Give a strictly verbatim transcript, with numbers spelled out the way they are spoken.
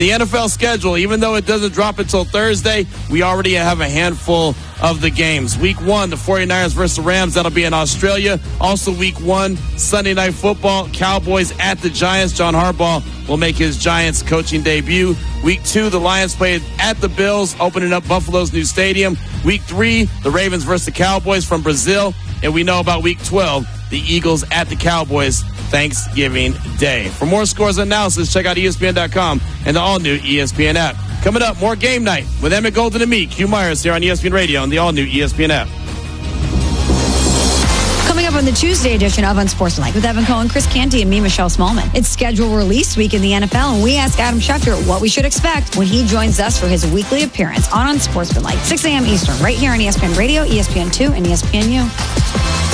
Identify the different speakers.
Speaker 1: The N F L schedule, even though it doesn't drop until Thursday, we already have a handful of the games. Week one, the 49ers versus the Rams. That'll be in Australia. Also week one, Sunday Night Football, Cowboys at the Giants. John Harbaugh will make his Giants coaching debut. Week two, the Lions play at the Bills, opening up Buffalo's new stadium. Week three, the Ravens versus the Cowboys from Brazil. And we know about week twelve, the Eagles at the Cowboys, Thanksgiving Day. For more scores and analysis, check out E S P N dot com and the all-new E S P N app. Coming up, more Game Night with Emmett Golden and me, Q Myers, here on E S P N Radio and the all-new E S P N app.
Speaker 2: Coming up on the Tuesday edition of Unsportsmanlike with Evan Cohen, Chris Canty, and me, Michelle Smallman. It's schedule release week in the N F L, and we ask Adam Schefter what we should expect when he joins us for his weekly appearance on Unsportsmanlike, six a.m. Eastern, right here on E S P N Radio, E S P N two, and E S P N U.